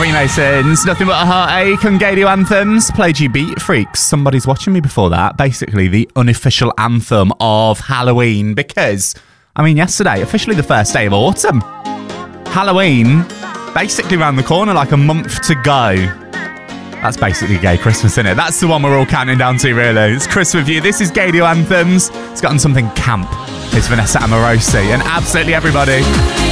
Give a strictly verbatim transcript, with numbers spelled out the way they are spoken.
Freemasons, Nothing But a Heartache and Gadio Anthems. Played you Beat Freaks. Somebody's watching me before that. Basically, the unofficial anthem of Halloween. Because, I mean, yesterday, officially the first day of autumn. Halloween, basically around the corner, like a month to go. That's basically gay Christmas, isn't it? That's the one we're all counting down to, really. It's Chris with you. This is Gadio Anthems. It's gotten something camp. It's Vanessa Amorosi and absolutely everybody.